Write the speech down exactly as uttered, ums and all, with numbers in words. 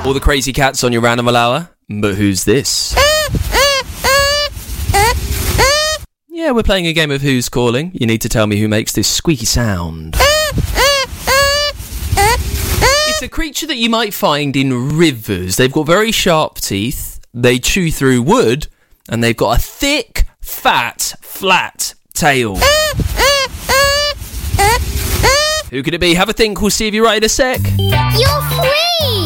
All the crazy cats on your Random Hour. But who's this? Yeah, we're playing a game of Who's Calling. You need to tell me who makes this squeaky sound. It's a creature that you might find in rivers. They've got very sharp teeth. They chew through wood. And they've got a thick, fat, flat tail. Who could it be? Have a think. We'll see if you're right in a sec. You're free!